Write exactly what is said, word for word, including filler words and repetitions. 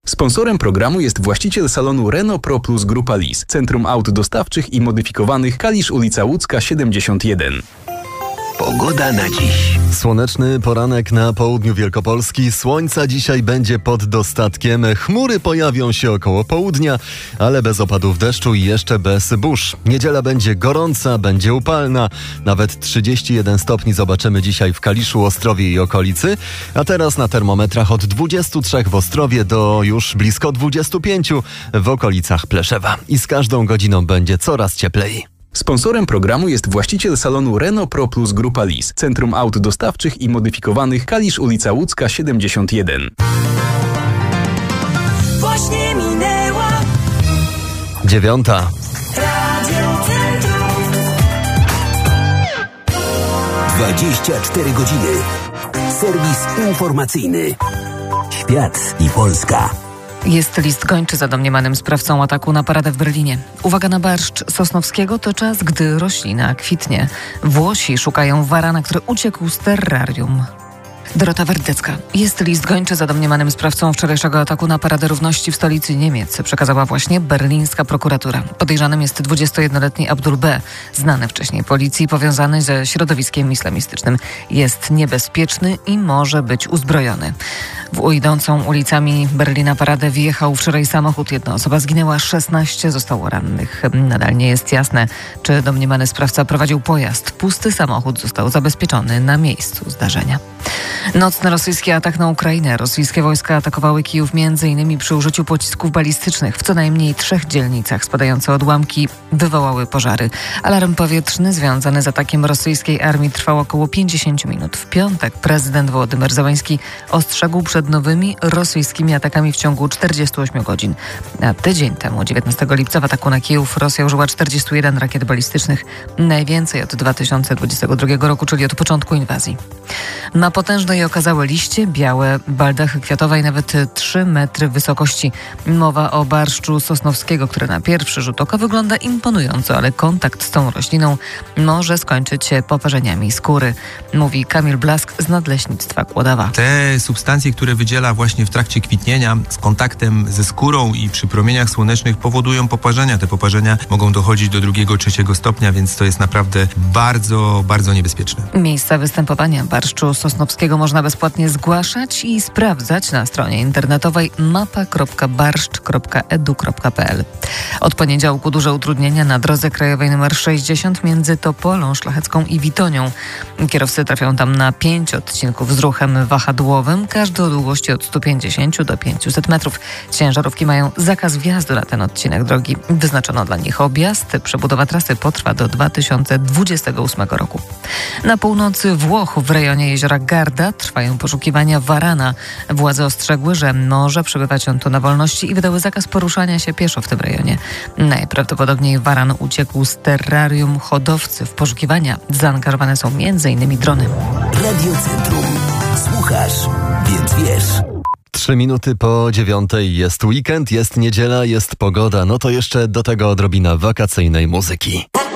Sponsorem programu jest właściciel salonu Renault Pro Plus Grupa Lis, Centrum Aut Dostawczych i Modyfikowanych, Kalisz, ulica Łódzka siedemdziesiąt jeden. Pogoda na dziś. Słoneczny poranek na południu Wielkopolski. Słońca dzisiaj będzie pod dostatkiem. Chmury pojawią się około południa, ale bez opadów deszczu i jeszcze bez burz. Niedziela będzie gorąca, będzie upalna. Nawet trzydzieści jeden stopni zobaczymy dzisiaj w Kaliszu, Ostrowie i okolicy. A teraz na termometrach od dwudziestu trzech w Ostrowie do już blisko dwudziestu pięciu w okolicach Pleszewa. I z każdą godziną będzie coraz cieplej. Sponsorem programu jest właściciel salonu Renault Pro Plus Grupa Lis, Centrum Aut Dostawczych i Modyfikowanych, Kalisz, ulica Łódzka siedemdziesiąt jeden. Właśnie minęła Dziewiąta. Radio Centrum. dwadzieścia cztery godziny. Serwis informacyjny. Świat i Polska. Jest list gończy za domniemanym sprawcą ataku na paradę w Berlinie. Uwaga na barszcz Sosnowskiego, to czas, gdy roślina kwitnie. Włosi szukają warana, który uciekł z terrarium. Dorota Werdecka. Jest list gończy za domniemanym sprawcą wczorajszego ataku na Paradę Równości w stolicy Niemiec. Przekazała właśnie berlińska prokuratura. Podejrzanym jest dwudziestojednoletni Abdul B., znany wcześniej policji, powiązany ze środowiskiem islamistycznym. Jest niebezpieczny i może być uzbrojony. W idącą ulicami Berlina paradę wjechał wczoraj samochód. Jedna osoba zginęła, szesnaście zostało rannych. Nadal nie jest jasne, czy domniemany sprawca prowadził pojazd. Pusty samochód został zabezpieczony na miejscu zdarzenia. Nocny rosyjski atak na Ukrainę. Rosyjskie wojska atakowały Kijów między innymi przy użyciu pocisków balistycznych. W co najmniej trzech dzielnicach spadające odłamki wywołały pożary. Alarm powietrzny związany z atakiem rosyjskiej armii trwał około pięćdziesiąt minut. W piątek prezydent Wołodymyr Zełański ostrzegł przed nowymi rosyjskimi atakami w ciągu czterdziestu ośmiu godzin. A tydzień temu, dziewiętnastego lipca, w ataku na Kijów Rosja użyła czterdziestu jeden rakiet balistycznych. Najwięcej od dwa tysiące dwudziestego drugiego roku, czyli od początku inwazji. Ma potężne i okazałe liście, białe baldachy kwiatowe i nawet trzy metry wysokości. Mowa o barszczu Sosnowskiego, który na pierwszy rzut oka wygląda imponująco, ale kontakt z tą rośliną może skończyć się poparzeniami skóry, mówi Kamil Blask z Nadleśnictwa Kłodawa. Te substancje, które wydziela właśnie w trakcie kwitnienia z kontaktem ze skórą i przy promieniach słonecznych powodują poparzenia. Te poparzenia mogą dochodzić do drugiego, trzeciego stopnia, więc to jest naprawdę bardzo, bardzo niebezpieczne. Miejsca występowania barszczu Sosnowskiego można bezpłatnie zgłaszać i sprawdzać na stronie internetowej mapa kropka barszcz kropka edu kropka pe el. Od poniedziałku duże utrudnienia na drodze krajowej nr sześćdziesiąt między Topolą Szlachecką i Witonią. Kierowcy trafią tam na pięć odcinków z ruchem wahadłowym, każdy o długości od stu pięćdziesięciu do pięciuset metrów. Ciężarówki mają zakaz wjazdu na ten odcinek drogi. Wyznaczono dla nich objazd. Przebudowa trasy potrwa do dwa tysiące dwudziestego ósmego roku. Na północy Włoch w rejonie jeziora Garda trwają poszukiwania warana. Władze ostrzegły, że może przebywać on tu na wolności i wydały zakaz poruszania się pieszo w tym rejonie. Najprawdopodobniej waran uciekł z terrarium hodowcy. W poszukiwania zaangażowane są między innymi drony. Radio Centrum. Słuchasz, więc wiesz. Trzy minuty po dziewiątej jest weekend, jest niedziela, jest pogoda. No to jeszcze do tego odrobina wakacyjnej muzyki.